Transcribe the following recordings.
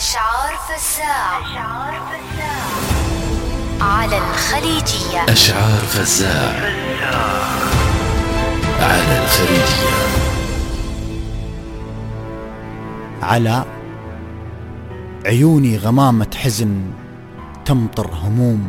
أشعار فزاع على الخليجية. أشعار فزاع على الخليجية. على عيوني غمامة حزن تمطر هموم،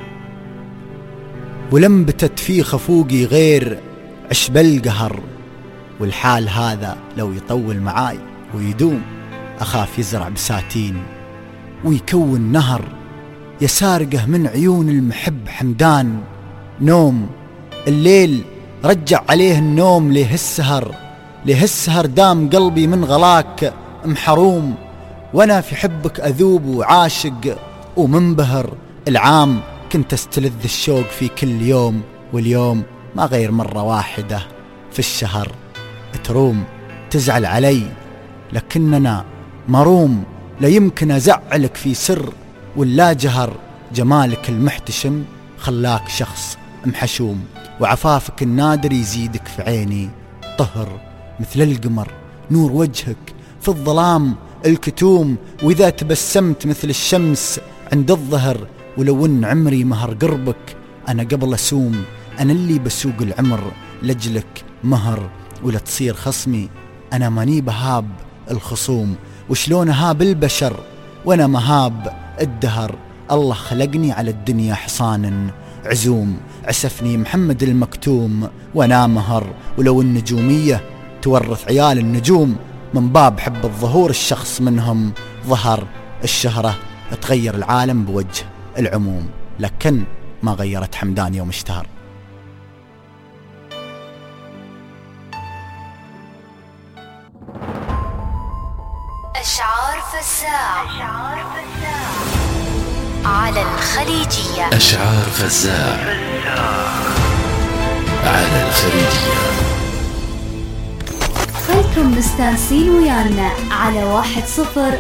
ولم بتت في خفوقي غير عشب القهر، والحال هذا لو يطول معاي ويدوم أخاف يزرع بساتين ويكون نهر يسارقه من عيون المحب حمدان. نوم الليل رجع عليه النوم، ليه السهر دام قلبي من غلاك محروم، وانا في حبك اذوب وعاشق ومنبهر. العام كنت استلذ الشوق في كل يوم، واليوم ما غير مرة واحدة في الشهر. تروم تزعل علي لكننا مروم، لا يمكن ازعلك في سر ولا جهر. جمالك المحتشم خلاك شخص محشوم، وعفافك النادر يزيدك في عيني طهر. مثل القمر نور وجهك في الظلام الكتوم، وإذا تبسمت مثل الشمس عند الظهر. ولو ان عمري مهر قربك أنا قبل أسوم، أنا اللي بسوق العمر لجلك مهر. ولا تصير خصمي أنا ماني بهاب الخصوم، وشلون هاب البشر وأنا مهاب الدهر. الله خلقني على الدنيا حصان عزوم، عسفني محمد المكتوم وأنا مهر. ولو النجومية تورث عيال النجوم، من باب حب الظهور الشخص منهم ظهر. الشهرة تغير العالم بوجه العموم، لكن ما غيرت حمدان يوم اشتهر. أشعار فزاع على الخليجية. أشعار فزاع على الخليجية. خلكم مستانسين ويانا على 10